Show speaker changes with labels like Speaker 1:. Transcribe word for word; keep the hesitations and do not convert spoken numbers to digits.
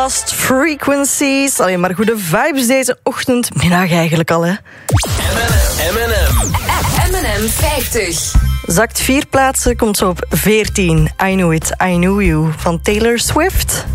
Speaker 1: Lost Frequencies. Alleen maar goede vibes deze ochtendmiddag eigenlijk al, hè.
Speaker 2: M en M.
Speaker 3: M en M vijftig.
Speaker 1: Zakt vier plaatsen, komt zo op veertien. I Knew It, I Knew You van Taylor Swift.